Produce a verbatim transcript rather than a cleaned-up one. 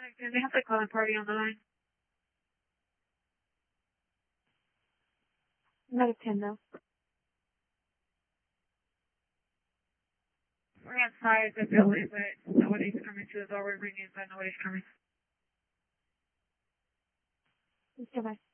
Do they have the calling party on the line? Not a ten though. We're outside the building, but nobody's coming to the door. We're ringing, but nobody's coming. Goodbye.